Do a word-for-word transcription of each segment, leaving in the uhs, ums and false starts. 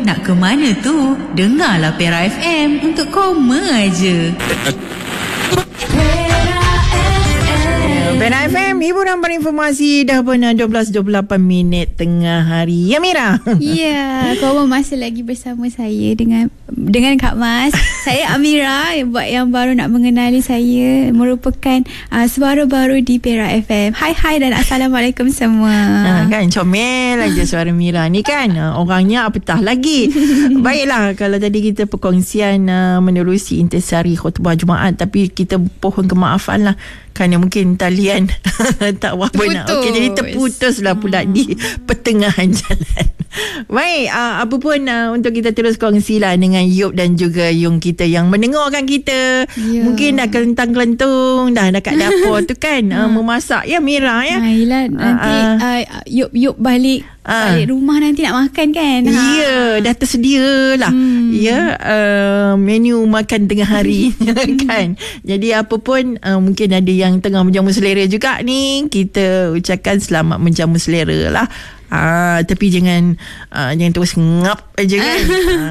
nak ke mana tu? Dengarlah Pera F M untuk koma aje. Pera F M, hiburan berinformasi. Dah benar dua belas dua puluh lapan minit tengah hari. Ya, Mira? Ya, kau masih lagi bersama saya dengan dengan Kak Mas. Saya Amira, buat yang baru nak mengenali saya, merupakan uh, suara baru di Pera F M. Hai hai dan Assalamualaikum semua. Ha, kan comel aja suara Mira ni kan. Uh, orangnya apatah lagi. Baiklah, kalau tadi kita perkongsian uh, menerusi intisari khutbah Jumaat, tapi kita pohon kemaafan lah kerana mungkin talian tak berapa nak. Okey, jadi terputuslah pula hmm. di pertengahan jalan. Baik, uh, apa pun uh, untuk kita terus kongsilah dengan Yop dan juga Yung kita yang mendengarkan kita. Yeah. Mungkin dah kelentang-kelentung dah dekat dapur tu kan, uh, memasak ya Mira ya. Ha, yelah, nanti uh, uh, Yop Yop balik uh, balik rumah nanti nak makan kan. Ya, yeah, dah tersedia lah. Hmm. Ya, yeah, uh, menu makan tengah hari kan. Jadi apa pun uh, mungkin ada yang tengah menjamu selera juga ni, kita ucapkan selamat menjamu selera lah. Ah, tapi jangan uh, jangan terus ngap aja kan.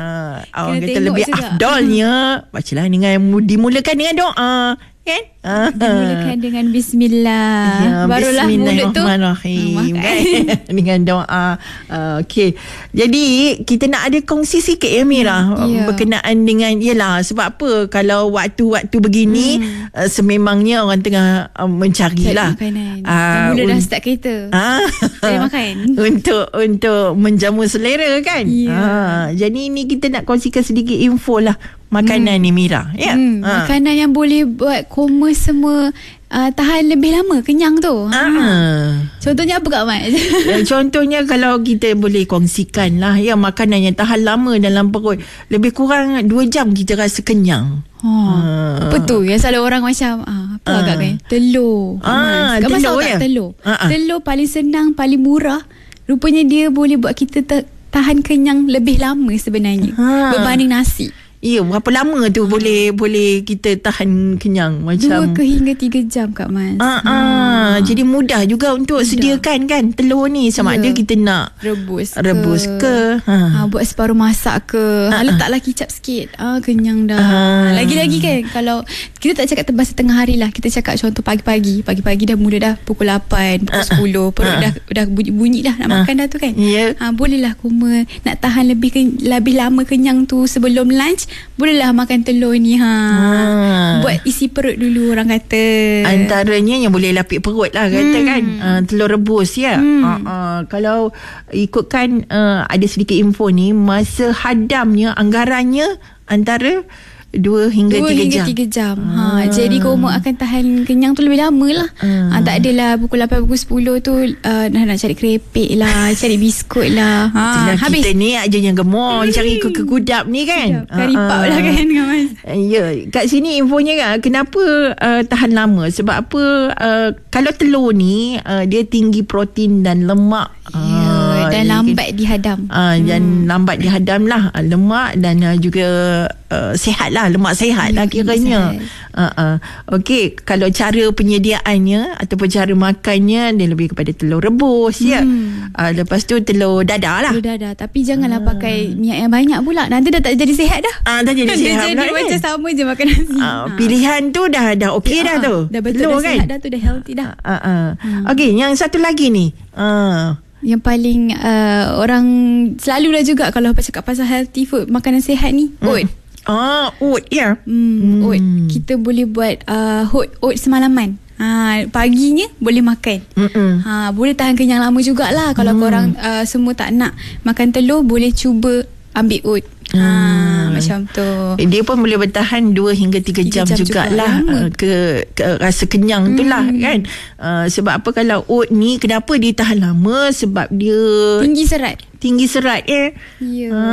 Ah, orang kata lebih juga afdalnya bacalah dengan dimulakan dengan doa kan. Ah. Dimulakan dengan bismillah. Ya, barulah mulut tu Bismillahirrahmanirrahim kan? Dengan doa. Uh, Okey. Jadi kita nak ada kongsi sikit ya Mira, yeah. berkenaan dengan yalah, sebab apa kalau waktu-waktu begini hmm. uh, sememangnya orang tengah uh, mencarilah makanan. Uh, mula dah start kereta. Ah. Cari makan. Untuk untuk menjamu selera kan. Yeah. Ah, jadi ni kita nak kongsikan sedikit info lah makanan hmm. ni Mira ya. Hmm. Ha. Makanan yang boleh buat koma semua uh, tahan lebih lama kenyang tu. Ha. Ah. Contohnya apa Kak Mat? Contohnya kalau kita boleh kongsikan lah ya, makanan yang tahan lama dalam perut lebih kurang dua jam kita rasa kenyang. Ha. Ha. Apa tu yang selalu orang macam ah, apa ha. agak kan? Telur. Ah, Kak Mas tahu ya? tak telur? Ha. Telur paling senang, paling murah. Rupanya dia boleh buat kita ta- tahan kenyang lebih lama sebenarnya ha. berbanding nasi. Ya, berapa lama tu ha. boleh boleh kita tahan kenyang macam dua ke hingga tiga jam Kak Mas. Ah, ha. ah. Jadi mudah juga untuk mudah. sediakan kan telur ni, sama ya. ada kita nak rebus ke, rebus ke ha. Ha, buat separuh masak ke, ha. Ha, letaklah kicap sikit, ah, kenyang dah. Ha. Lagi-lagi kan kalau kita tak cakap terbasa tengah hari lah, kita cakap contoh pagi-pagi. Pagi-pagi dah mula dah pukul lapan, pukul sepuluh, perut ha. dah dah bunyi-bunyi dah nak ha. makan dah tu kan. Yeah. Ha, bolehlah koma nak tahan lebih ke, lebih lama kenyang tu sebelum lunch. Bolehlah makan telur ni ha. ha. Buat isi perut dulu orang kata. Antaranya yang boleh lapik perut lah kata hmm. kan. Uh, telur rebus ya. Hmm. Uh, uh, kalau ikutkan uh, ada sedikit info ni, masa hadamnya anggarannya antara dua hingga tiga jam. Ha, jadi koma akan tahan kenyang tu lebih lama lah. Hmm. Ha, tak adalah pukul lapan, pukul sepuluh tu uh, dah nak cari kerepek lah, cari biskut lah. Ha, habis. Kita ni aja yang gemuk cari kekudap ni kan. Kari uh, pap lah kan Mas. Ya, kat sini infonya kan, kenapa uh, tahan lama? Sebab apa? Uh, kalau telur ni uh, dia tinggi protein dan lemak. Ya, dan lambat dihadam. Uh, hmm. Dan lambat dihadam lah uh, lemak dan uh, juga uh, sihat lah, lemak sihat lah kiranya. Uh, uh. Okey, kalau cara penyediaannya ataupun cara makannya dia lebih kepada telur rebus hmm. ya. Uh, lepas tu telur dadah lah. Telur dadah, tapi janganlah uh. pakai minyak yang banyak pula. Nanti dah tak jadi sihat dah. Ah, uh, dah jadi sihat pula. Jadi macam sama je makan nasi. Uh, uh. Pilihan tu dah dah okey dah, dah tu. Dah betul, telur, dah kan? Sihat dah tu, dah healthy dah. Uh, uh, uh. Hmm. Okey, yang satu lagi ni. Uh. Yang paling uh, orang selalulah juga kalau cakap pasal healthy food, makanan sihat ni, hmm. oat. Ah, oat ya. Hmm, hmm. Oat. Kita boleh buat uh, oat, oat semalaman. Ha, paginya boleh makan. Ha, boleh tahan kenyang lama jugalah. Kalau mm. korang uh, semua tak nak makan telur, boleh cuba ambil oat. Ha, hmm. macam tu. Dia pun boleh bertahan dua hingga tiga jam, jam jugalah juga ke, ke rasa kenyang hmm. tu lah kan. Uh, sebab apa kalau oat ni kenapa dia tahan lama? Sebab dia tinggi serat. Tinggi serat eh. Ya. Ha,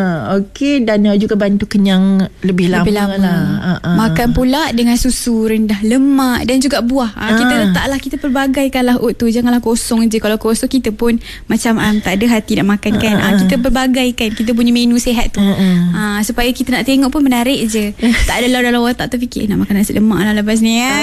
okey, dan juga bantu kenyang lebih, lebih lama, lama lah. Ha, ha. Makan pula dengan susu rendah lemak dan juga buah. Ha, ha. Kita letaklah, kita perbagaikanlah oat tu. Janganlah kosong je. Kalau kosong kita pun macam um, tak ada hati nak makan kan. Ha, ha. Kita perbagaikan kita punya menu sihat tu. Ha, ha. Supaya kita nak tengok pun menarik je. Tak adalah dalam otak tu fikir nak makan nasi lemak lah lepas ni. Ha.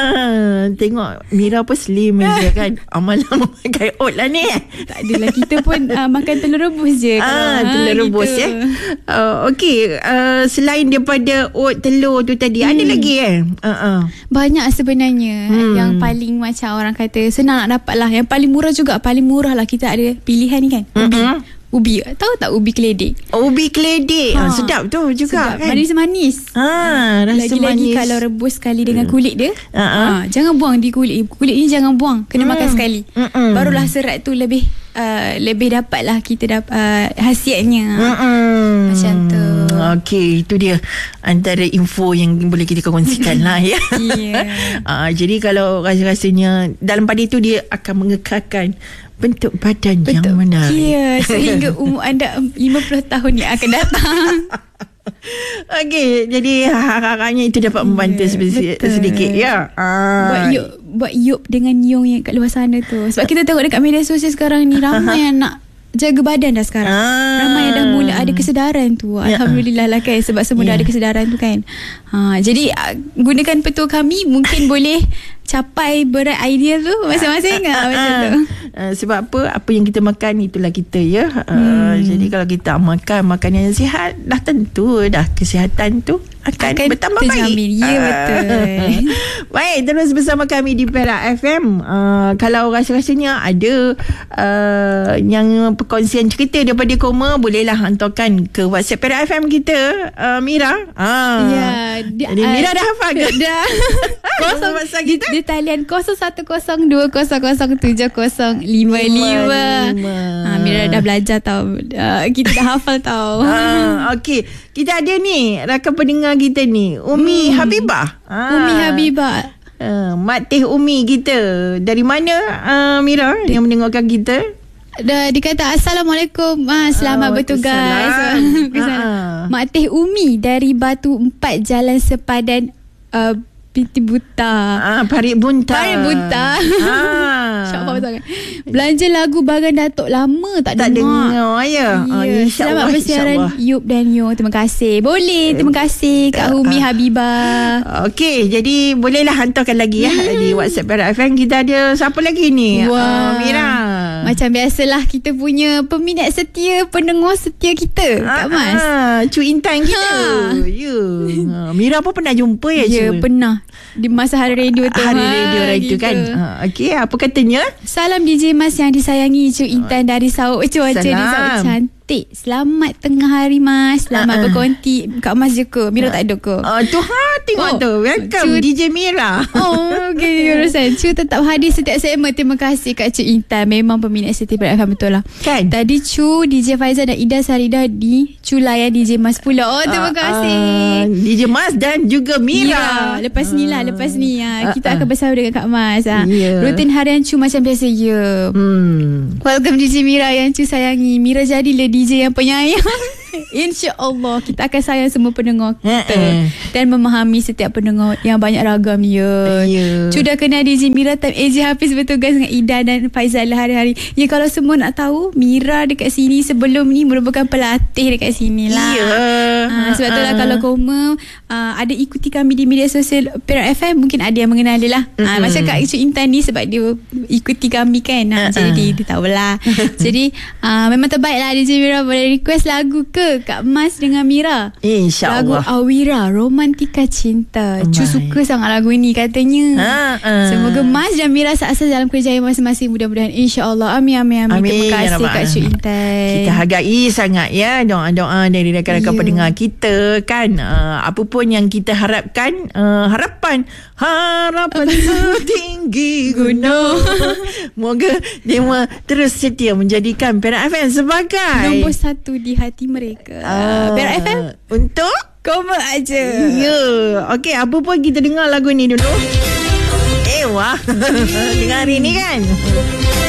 Ha. Tengok Mira pun slim je kan. Amal lama pakai oat lah ni. Tak adalah, kita pun uh, makan telur rebus je. Ah, kalau, telur ha, rebus gitu. ya. Uh, Okey, uh, selain daripada oat telur tu tadi, hmm. ada lagi eh? Uh-uh. Banyak sebenarnya hmm. yang paling macam orang kata senang nak dapat lah. Yang paling murah juga, paling murah lah kita ada pilihan ni kan. Ubi. Mm-hmm. Ubi. Tahu tak ubi keledek? Ubi keledek. Ha. Ha, sedap tu juga sedap. Kan. Manis-manis. Ha, rasa Lagi-lagi manis. kalau rebus sekali dengan kulit dia. Uh-huh. Ha, jangan buang di kulit. Kulit ni jangan buang. Kena hmm. makan sekali. Mm-mm. Barulah serat tu lebih uh, lebih dapat lah kita dapat uh, khasiatnya. Mm-mm. Macam tu. Okey, itu dia antara info yang boleh kita kongsikan lah ya. Yeah. uh, jadi kalau rasa-rasanya dalam pada itu dia akan mengekalkan bentuk badan Betul. yang menarik. Ya, yeah, sehingga umur anda lima puluh tahun yang akan datang. Okey, jadi harap-harapnya itu dapat membantu yeah, sedikit, sedikit ya. Ah. Buat yuk, buat yuk dengan yung yang kat luar sana tu. Sebab kita tengok dekat media sosial sekarang ni ramai yang nak jaga badan dah sekarang. Ah. Ramai yang dah mula ada kesedaran tu. Alhamdulillah lah kan, sebab semua yeah. dah ada kesedaran tu kan. Ha, jadi gunakan petua kami, mungkin boleh capai berat idea tu masing-masing lah, macam tu. Uh, sebab apa apa yang kita makan itulah kita ya. Uh, hmm. Jadi kalau kita makan makanan yang sihat, dah tentu dah kesihatan tu akan, akan bertambah terjamin. baik. Ya, betul. Baik, terus bersama kami di Perak F M. Uh, kalau rasa-rasanya ada uh, yang perkongsian cerita daripada koma, bolehlah hantarkan ke WhatsApp Perak F M kita, uh, Mira. Ah. Ya, dia, jadi Mira uh, dah hafal ke? Dah. Kosong masa kita di, di talian kosong satu kosong dua kosong kosong tujuh kosong lima lima. Ha, Mira dah belajar tau. Uh, kita dah hafal tau. Ah, okey. Kita ada ni rakan pendengar kita ni, Umi hmm. Habibah. Ah. Umi Habibah. Uh, Mak Teh Umi kita. Dari mana uh, Mira yang mendengarkan kita? Dah dikata Assalamualaikum. Ah, selamat oh, bertugas. uh-huh. Mak Teh Umi dari Batu Empat Jalan Sepadan uh, Piti Buta. Ah, Parit Bunta. Parit Bunta. Ah. InsyaAllah sangat. Belanja lagu Bagan Datuk lama tak, tak dengar. dengar ya. Oh, ya. Selamat bersiaran Yub dan Yo. Terima kasih. Boleh. Terima kasih Kak Umi Habibah. Okey, jadi bolehlah hantarkan lagi ya hmm. di WhatsApp Perak F M. Kita ada siapa lagi ni? Wah. Uh, Mira. Macam biasalah kita punya peminat setia, pendengar setia kita, Kak Mas. Ah, Cu Intan kita. Ha. Ya. Yeah. Mira pun pernah jumpa ya, Cu? Ya, pernah. Di masa hari radio tu. Hari radio ha, itu gitu. Kan. Ha, okey, apa katanya? Salam D J Mas yang disayangi, Cu Intan dari Sarawak. Cuaca di Sarawak cantik. Selamat tengah hari Mas. Selamat uh-uh. berkonti. Kak Mas je ke? Mira uh. tak ada ke? Uh, tu ha, tengok oh. tu. Welcome Cu... D J Mira. Oh, okey. Urusan. Cu tetap hadir setiap segmen. Terima kasih Kak Cu Intan. Memang peminat setia Perak F M, betul lah. Kan? Tadi Cu, D J Faizal dan Ida Sarida di Cu layan D J Mas pula. Oh, terima uh, kasih. Uh, D J Mas dan juga Mira. Ya, lepas ni lah. Lepas ni. Uh, kita uh, akan bersama dengan Kak Mas. Uh. Yeah. Rutin harian Cu macam biasa. Ya. Yeah. Hmm. Welcome D J Mira yang Cu sayangi. Mira jadilah D J yang penyayang. InsyaAllah kita akan sayang semua pendengar kita uh-uh. dan memahami setiap pendengar yang banyak ragam ya. Yeah. Sudah kenal D J Mira time A J Hafiz bertugas dengan Ida dan Faizal hari-hari. Ya, kalau semua nak tahu, Mira dekat sini sebelum ni merupakan pelatih dekat sini lah. Yeah. Ha, sebab tu lah kalau koma uh, ada ikuti kami di media sosial Perak F M, mungkin ada yang mengenal dia lah. Uh-huh. Ha, macam Kak Cu Intan ni sebab dia ikuti kami kan. Ha, uh-huh. Jadi dia, dia tahulah. Jadi uh, memang terbaik lah D J Mira boleh request lagu ke Kak Mas dengan Mira? InsyaAllah. Lagu Awira, Romantika Cinta. Cu suka sangat lagu ini katanya. Ha-ha. Semoga Mas dan Mira sukses dalam kerjaya masing-masing. Mudah-mudahan insyaAllah. Amin, amin, amin. amin. Terima kasih ya Kak Cu Intan. Kita hargai sangat ya doa-doa dari rakan-rakan yeah. pendengar kita kan. Uh, apa pun yang kita harapkan, uh, harapan harapan setinggi gunung. Moga dia terus setia menjadikan Perak F M sebagai nombor satu di hati mereka. Uh, Perak F M untuk koma aja. Ya. Yeah. Okey, apa pun kita dengar lagu ni dulu. Eh wah. Dengar hari ni kan.